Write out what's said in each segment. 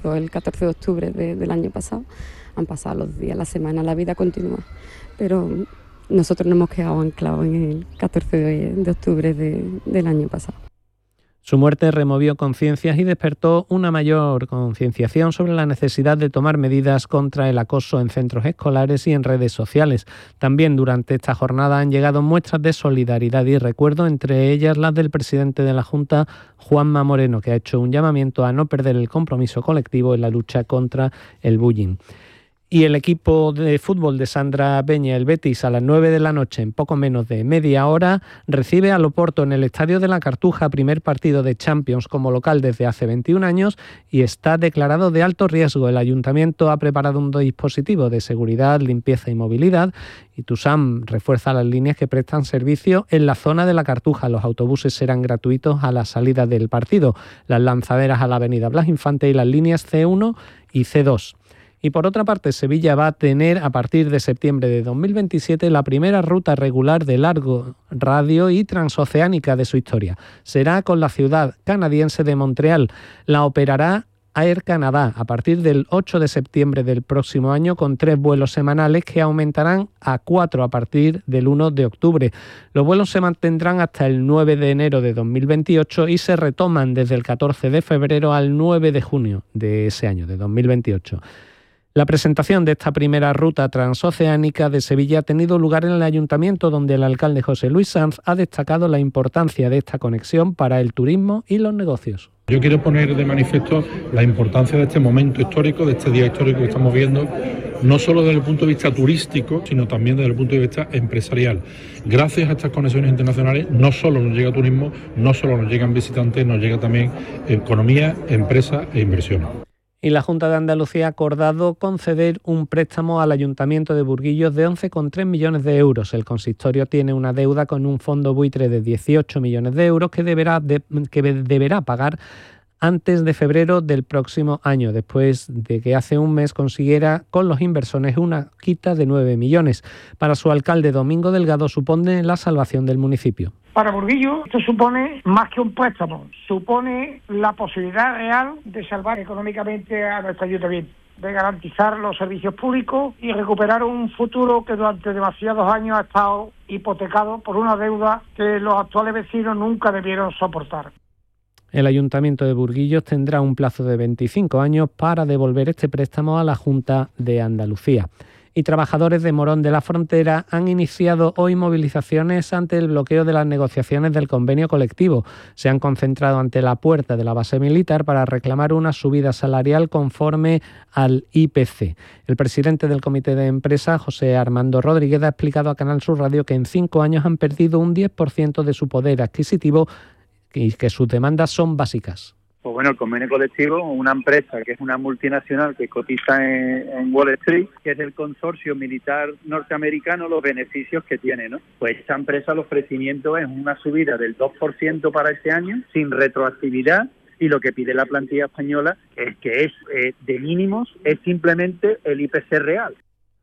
comenzó el 14 de octubre del año pasado. Han pasado los días, la semana, la vida continúa. Pero nosotros nos hemos quedado anclados en el 14 de octubre del año pasado. Su muerte removió conciencias y despertó una mayor concienciación sobre la necesidad de tomar medidas contra el acoso en centros escolares y en redes sociales. También durante esta jornada han llegado muestras de solidaridad y recuerdo, entre ellas las del presidente de la Junta, Juanma Moreno, que ha hecho un llamamiento a no perder el compromiso colectivo en la lucha contra el bullying. Y el equipo de fútbol de Sandra Peña, el Betis, a las 9 de la noche, en poco menos de media hora, recibe al Oporto en el Estadio de la Cartuja, primer partido de Champions como local desde hace 21 años y está declarado de alto riesgo. El Ayuntamiento ha preparado un dispositivo de seguridad, limpieza y movilidad y Tusam refuerza las líneas que prestan servicio en la zona de la Cartuja. Los autobuses serán gratuitos a la salida del partido, las lanzaderas a la avenida Blas Infante y las líneas C1 y C2. Y por otra parte, Sevilla va a tener a partir de septiembre de 2027 la primera ruta regular de largo radio y transoceánica de su historia. Será con la ciudad canadiense de Montreal. La operará Air Canada a partir del 8 de septiembre del próximo año con 3 vuelos semanales que aumentarán a 4 a partir del 1 de octubre. Los vuelos se mantendrán hasta el 9 de enero de 2028 y se retoman desde el 14 de febrero al 9 de junio de ese año, de 2028. La presentación de esta primera ruta transoceánica de Sevilla ha tenido lugar en el Ayuntamiento, donde el alcalde José Luis Sanz ha destacado la importancia de esta conexión para el turismo y los negocios. Yo quiero poner de manifiesto la importancia de este momento histórico, de este día histórico que estamos viendo, no solo desde el punto de vista turístico, sino también desde el punto de vista empresarial. Gracias a estas conexiones internacionales no solo nos llega turismo, no solo nos llegan visitantes, nos llega también economía, empresas e inversiones. Y la Junta de Andalucía ha acordado conceder un préstamo al Ayuntamiento de Burguillos de 11,3 millones de euros. El consistorio tiene una deuda con un fondo buitre de 18 millones de euros que deberá pagar antes de febrero del próximo año, después de que hace un mes consiguiera con los inversores una quita de 9 millones. Para su alcalde Domingo Delgado supone la salvación del municipio. Para Burguillos esto supone más que un préstamo, supone la posibilidad real de salvar económicamente a nuestro ayuntamiento, de garantizar los servicios públicos y recuperar un futuro que durante demasiados años ha estado hipotecado por una deuda que los actuales vecinos nunca debieron soportar. El Ayuntamiento de Burguillos tendrá un plazo de 25 años para devolver este préstamo a la Junta de Andalucía. Y trabajadores de Morón de la Frontera han iniciado hoy movilizaciones ante el bloqueo de las negociaciones del convenio colectivo. Se han concentrado ante la puerta de la base militar para reclamar una subida salarial conforme al IPC. El presidente del Comité de Empresa, José Armando Rodríguez, ha explicado a Canal Sur Radio que en 5 años han perdido un 10% de su poder adquisitivo y que sus demandas son básicas. Pues bueno, el convenio colectivo, una empresa que es una multinacional que cotiza en Wall Street, que es del consorcio militar norteamericano, los beneficios que tiene, ¿no? Pues esta empresa, el ofrecimiento es una subida del 2% para este año, sin retroactividad, y lo que pide la plantilla española es que es de mínimos, es simplemente el IPC real.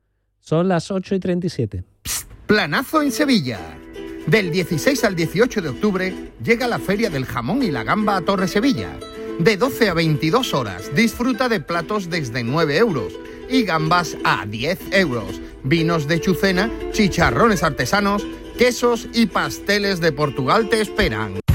Son las 8:37. Planazo en Sevilla. Del 16 al 18 de octubre llega la Feria del Jamón y la Gamba a Torre Sevilla. De 12 a 22 horas disfruta de platos desde 9 euros y gambas a 10 euros. Vinos de Chucena, chicharrones artesanos, quesos y pasteles de Portugal te esperan.